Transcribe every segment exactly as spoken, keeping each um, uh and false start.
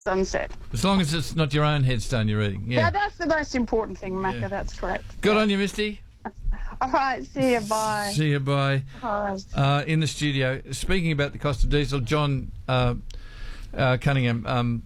sunset. As long as it's not your own headstone you're reading. Yeah, Yeah, that's the most important thing, Macca. Yeah. That's correct. Good on you, Misty. All right, see you. Bye. See you, bye. Bye. Uh, in the studio, speaking about the cost of diesel, John uh, uh, Cunningham, um,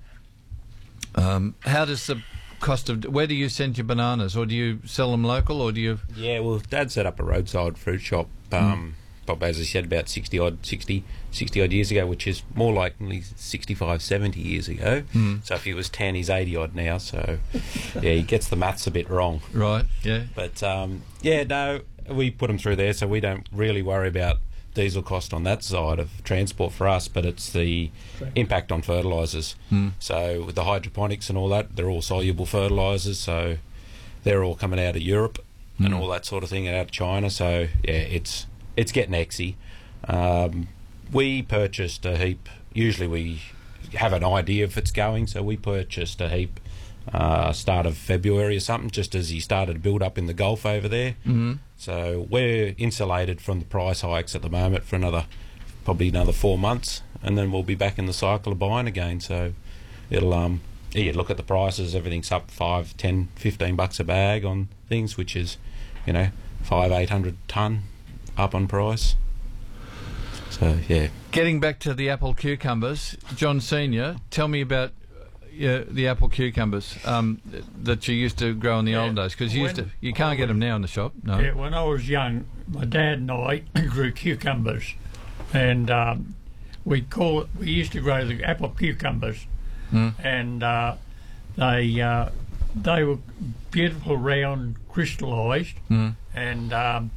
um, how does the cost of... Where do you send your bananas? Or do you sell them local, or do you... Yeah, well, Dad set up a roadside fruit shop, um, Bob, as he said, about sixty odd, sixty, sixty odd years ago, which is more likely sixty-five, seventy years ago. Mm. So if he was ten, he's eighty odd now. So yeah, he gets the maths a bit wrong. Right, yeah. But um, yeah, no, we put them through there, so we don't really worry about diesel cost on that side of transport for us, but it's the impact on fertilisers. Mm. So with the hydroponics and all that, they're all soluble fertilisers, so they're all coming out of Europe and Mm. all that sort of thing, and out of China. So yeah, it's it's getting exy. Um, we purchased a heap. Usually we have an idea if it's going, so we purchased a heap uh, start of February or something, just as he started to build up in the Gulf over there. Mm-hmm. So we're insulated from the price hikes at the moment for another, probably another four months, and then we'll be back in the cycle of buying again. So it'll um yeah, look at the prices, everything's up five, ten, fifteen bucks a bag on things, which is, you know, five, eight hundred ton up on price. So yeah. Getting back to the apple cucumbers, John Senior, tell me about uh, the apple cucumbers um, that you used to grow in the Yeah. old days, because you used When to you can't get them now in the shop. No. Yeah, when I was young, my dad and I grew cucumbers, and um, we call it. We used to grow the apple cucumbers, Mm. and uh, they uh, they were beautiful, round, crystallised, Mm. and um,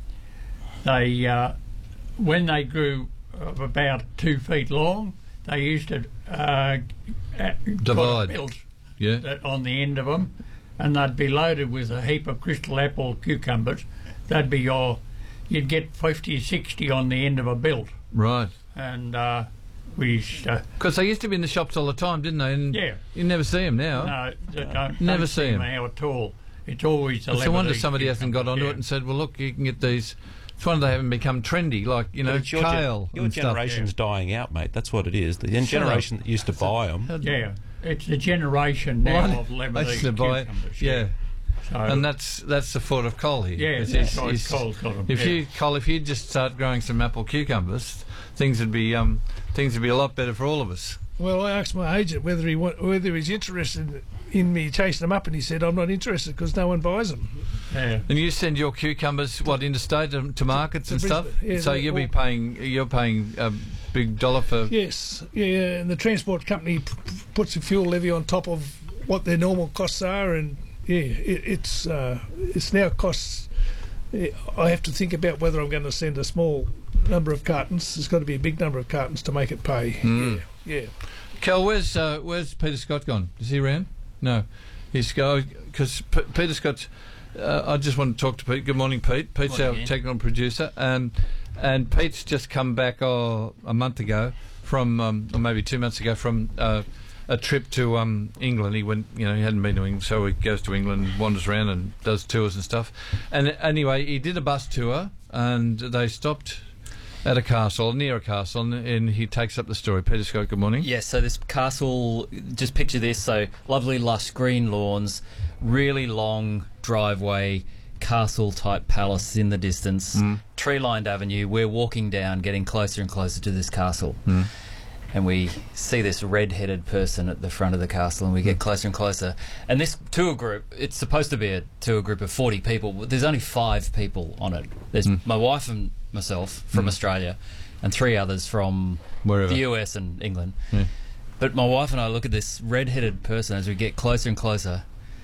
they uh, when they grew of about two feet long, they used to uh, uh, Divide. build Yeah. that on the end of them, and they'd be loaded with a heap of crystal apple cucumbers. They'd be your, you'd get fifty, sixty on the end of a bilt, Right. and uh, we used to, Because they used to be in the shops all the time, didn't they? And yeah, you never see them now. no, they don't, Never don't see 'em. now at all. It's always a It's a wonder Lebanese somebody hasn't got cucumber, onto yeah. it and said, well, look, you can get these. It's wonder they haven't become trendy, like, you know, But it's your gen- kale your and stuff. generation's dying out, mate. That's what it is. The Shut generation up. that used to buy them. Yeah, it's the generation now Well, of I Lebanese used to buy- cucumbers. yeah. So, And that's that's the foot of Col here. yeah, It's- that's it's- why it's- Cole's got 'em, If yeah. you, Col, if you just start growing some apple cucumbers, things would be um, things would be a lot better for all of us. Well, I asked my agent whether he wa- whether he's interested in me chasing them up, and he said I'm not interested because no one buys them. yeah. And you send your cucumbers what interstate to, to markets to and stuff. Brisbane, yeah, so they're you'll be all- paying you're paying a big dollar for. Yes, yeah, yeah, and the transport company p- p- puts a fuel levy on top of what their normal costs are, and yeah, it, it's uh, it's now costs. yeah, I have to think about whether I'm going to send a small number of cartons. There's got to be a big number of cartons to make it pay. Mm. Yeah, yeah. Kel, where's uh, where's Peter Scott gone? Is he around? No, he's go because P- Peter Scott. Uh, I just want to talk to Pete. Good morning, Pete. Pete's Morning, our Ian. technical producer, and and Pete's just come back oh, a month ago from, um, or maybe two months ago from uh, a trip to um, England. He went, you know, he hadn't been to England, so he goes to England, wanders around, and does tours and stuff. And anyway, he did a bus tour, and they stopped at a castle, near a castle, and, and he takes up the story. Peter Scott, good morning. Yes, so this castle, just picture this, so lovely lush green lawns, really long driveway, castle type palace in the distance, Mm. tree lined avenue. We're walking down, getting closer and closer to this castle. Mm. And we see this red-headed person at the front of the castle, and we get closer and closer. And this tour group, it's supposed to be a tour group of forty people, but there's only five people on it. There's Mm. my wife and myself from Mm. Australia, and three others from Wherever. the U S and England. Yeah. But my wife and I look at this red-headed person as we get closer and closer.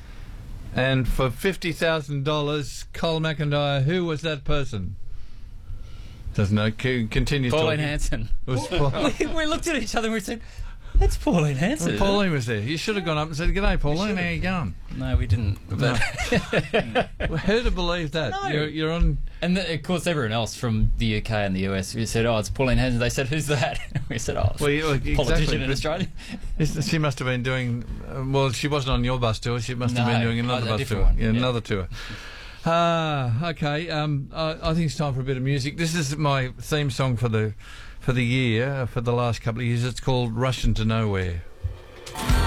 And for fifty thousand dollars, Col McIntyre, who was that person? Doesn't know. C- continue Pauline talking. Hanson. It was Paul- we, we looked at each other and we said, "That's Pauline Hanson." Well, Pauline was there. You should have gone up and said, "G'day, Pauline. How you going?" No, we didn't. But Well, who to believe that? No. You're, you're on. and the, of course, everyone else from the U K and the U S, we said, "Oh, it's Pauline Hanson." They said, "Who's that?" We said, "Oh, Well, you, exactly. politician in but Australia." is- She must have been doing. Uh, well, she wasn't on your bus tour. She must have No, been doing a another bus different tour. one, Yeah, yeah. another tour. Ah, okay. Um, I, I think it's time for a bit of music. This is my theme song for the for the year, uh, for the last couple of years. It's called "Russian to Nowhere."